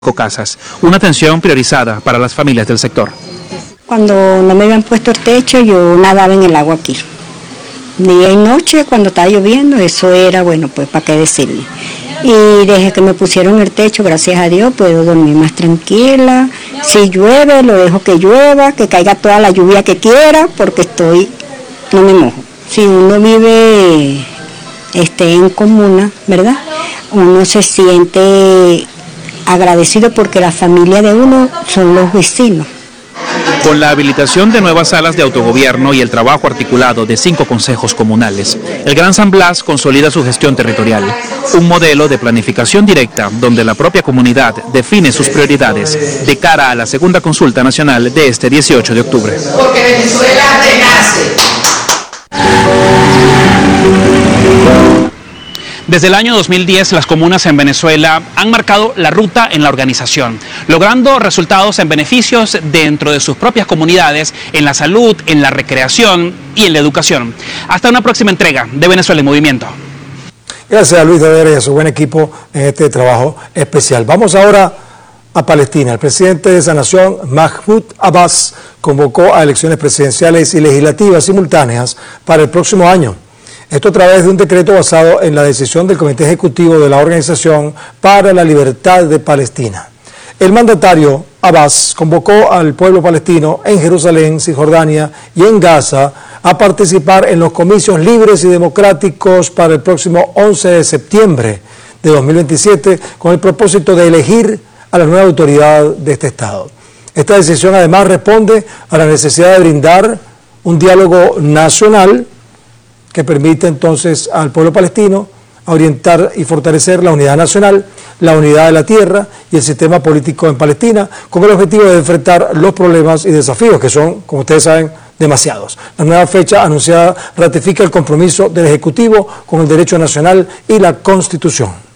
casas, una atención priorizada para las familias del sector. Cuando no me habían puesto el techo, yo nadaba en el agua aquí. Día y noche, cuando estaba lloviendo, eso era, bueno, pues para qué decirle. Y desde que me pusieron el techo, gracias a Dios, puedo dormir más tranquila. Si llueve, lo dejo que llueva, que caiga toda la lluvia que quiera, porque no me mojo. Si uno vive en comuna, ¿verdad? Uno se siente agradecido porque la familia de uno son los vecinos. Con la habilitación de nuevas salas de autogobierno y el trabajo articulado de 5 consejos comunales, el Gran San Blas consolida su gestión territorial, un modelo de planificación directa donde la propia comunidad define sus prioridades de cara a la segunda consulta nacional de este 18 de octubre. Porque Venezuela renace. Desde el año 2010, las comunas en Venezuela han marcado la ruta en la organización, logrando resultados en beneficios dentro de sus propias comunidades, en la salud, en la recreación y en la educación. Hasta una próxima entrega de Venezuela en Movimiento. Gracias a Luis de Vera y a su buen equipo en este trabajo especial. Vamos ahora a Palestina. El presidente de esa nación, Mahmoud Abbas, convocó a elecciones presidenciales y legislativas simultáneas para el próximo año. Esto a través de un decreto basado en la decisión del Comité Ejecutivo de la Organización para la Libertad de Palestina. El mandatario Abbas convocó al pueblo palestino en Jerusalén, Cisjordania y en Gaza a participar en los comicios libres y democráticos para el próximo 11 de septiembre de 2027 con el propósito de elegir a la nueva autoridad de este Estado. Esta decisión además responde a la necesidad de brindar un diálogo nacional que permite entonces al pueblo palestino orientar y fortalecer la unidad nacional, la unidad de la tierra y el sistema político en Palestina, con el objetivo de enfrentar los problemas y desafíos que son, como ustedes saben, demasiados. La nueva fecha anunciada ratifica el compromiso del Ejecutivo con el derecho nacional y la Constitución.